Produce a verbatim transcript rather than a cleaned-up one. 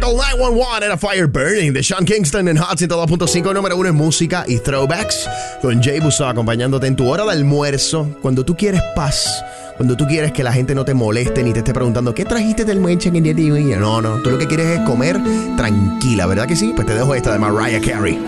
Call nueve uno uno era Fire Burning de Sean Kingston en Hot ciento dos punto cinco, número uno en música y throwbacks, con Jay Busso acompañándote en tu hora de almuerzo, cuando tú quieres paz, cuando tú quieres que la gente no te moleste ni te esté preguntando ¿qué trajiste del mueche en el día de hoy? No, no, tú lo que quieres es comer tranquila, ¿verdad que sí? Pues te dejo esta de Mariah Carey.